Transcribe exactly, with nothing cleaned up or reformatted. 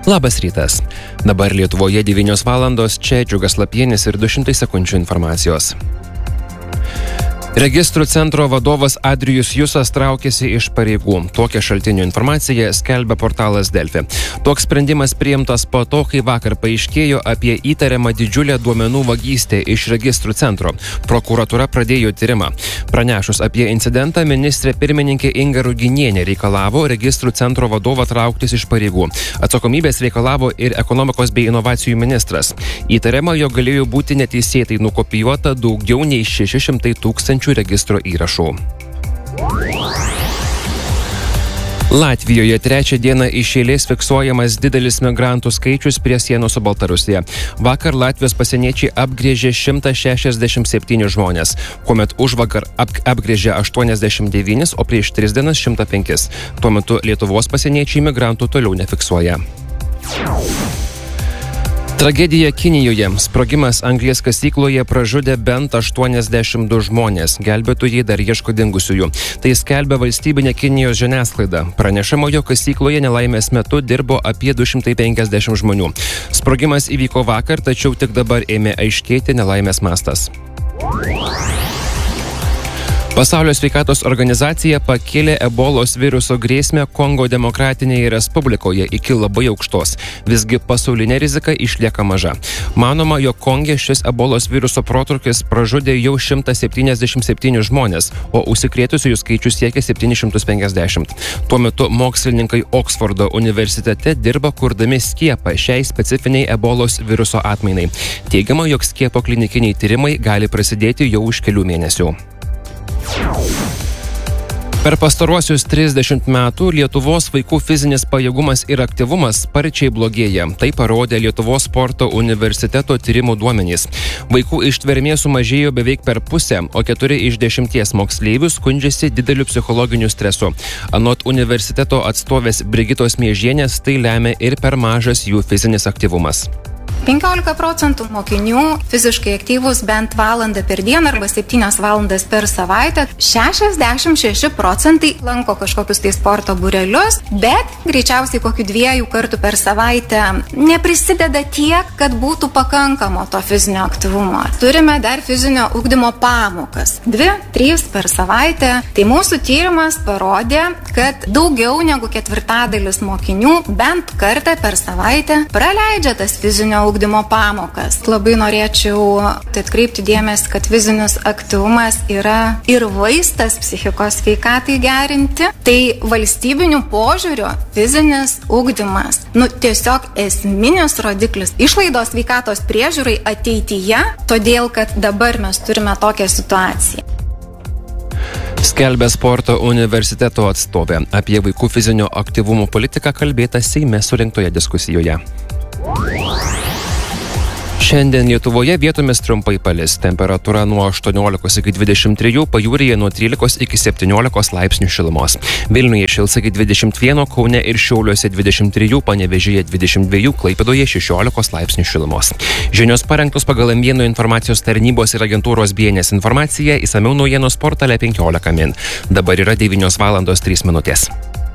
Labas rytas. Dabar Lietuvoje devynios valandos, čia Džiugas Lapienis ir du šimtai sekundžių informacijos. Registrų centro vadovas Adrijus Jusas traukėsi iš pareigų. Tokią šaltinių informaciją skelbia portalas Delfi. Toks sprendimas priimtas po to, kai vakar paaiškėjo apie įtariamą didžiulę duomenų vagystę iš registrų centro. Prokuratūra pradėjo tyrimą. Pranešus apie incidentą, ministrė pirmininkė Inga Ruginienė reikalavo registrų centro vadovą trauktis iš pareigų. Atsakomybės reikalavo ir ekonomikos bei inovacijų ministras. Įtariama, jog galėjo būti neteisėtai nukopijuota daugiau nei šeši šimtai tūkstančių registro įrašų. Latvijoje trečią dieną iš eilės fiksuojamas didelis migrantų skaičius prie sienos su Baltarusija. Vakar Latvijos pasieniečiai apgrėžė šimtą šešiasdešimt septynis žmonės, kuomet užvakar ap apgrėžė aštuoniasdešimt devynis, o prieš tris dienas šimtą penkis. Tuo metu Lietuvos pasieniečiai migrantų toliau nefiksuoja. Tragedija Kinijoje. Sprogimas anglies kasykloje pražudė bent aštuoniasdešimt du žmonės. Gelbėtojai dar ieško dingusiųjų. Tai skelbia valstybinė Kinijos žiniasklaida. Pranešama, jog kasykloje nelaimės metu dirbo apie du šimtai penkiasdešimt žmonių. Sprogimas įvyko vakar, tačiau tik dabar ėmė aiškėti nelaimės mastas. Pasaulio sveikatos organizacija pakėlė ebolos viruso grėsmę Kongo demokratinėje respublikoje iki labai aukštos. Visgi pasaulinė rizika išlieka maža. Manoma, jog Konge šis ebolos viruso protrūkis pražudė jau šimtą septyniasdešimt septynis žmonės, o užsikrėtusiųjų skaičius siekia septynis šimtus penkiasdešimt. Tuo metu mokslininkai Oksfordo universitete dirba kurdami skiepą šiai specifiniai ebolos viruso atmainai. Teigiama, jog skiepo klinikiniai tyrimai gali prasidėti jau už kelių mėnesių. Per pastaruosius trisdešimt metų Lietuvos vaikų fizinis pajėgumas ir aktyvumas sparčiai blogėja. Tai parodė Lietuvos sporto universiteto tyrimų duomenys. Vaikų ištvermė sumažėjo beveik per pusę, o keturi iš dešimties moksleivių skundžiasi dideliu psichologiniu stresu. Anot universiteto atstovės Brigitos Miežienės, tai lemia ir per mažas jų fizinis aktyvumas. penkiolika procentų mokinių fiziškai aktyvūs bent valandą per dieną arba septynias valandas per savaitę. šešiasdešimt šeši procentai lanko kažkokius tai sporto būrelius, bet greičiausiai kokių dviejų kartų per savaitę neprisideda tiek, kad būtų pakankamo to fizinio aktyvumo. Turime dar fizinio ugdymo pamokas. Dvi, trys per savaitę. Tai mūsų tyrimas parodė, kad daugiau negu ketvirtadalis mokinių bent kartą per savaitę praleidžia tas fizinio ugdymo pamokas. Labai norėčiau atkreipti dėmesį, kad fizinis aktyvumas yra ir vaistas psichikos sveikatai gerinti. Tai valstybinių požiūrių fizinis ugdymas, nu tiesiog esminis rodiklis išlaidos sveikatos priežiūrai ateityje, todėl kad dabar mes turime tokią situaciją. Skelbia sporto universiteto atstovė. Apie vaikų fizinio aktyvumo politiką kalbėta Seime surinktoje diskusijoje. Šiandien Lietuvoje vietomis trumpai palis. Temperatūra nuo aštuoniolikos iki dvidešimt trijų, pajūryje nuo trylikos iki septyniolikos laipsnių šilumos. Vilniuje šils iki dvidešimt vieno, Kaune ir Šiauliuose dvidešimt trijų, Panevėžyje dvidešimt dviejų, Klaipėdoje šešiolikos laipsnių šilumos. Žinios parengtos pagal M vieno informacijos tarnybos ir agentūros B N S informaciją, išsamiau naujienos portale penkiolika min. Dabar yra devynios valandos trys minutės.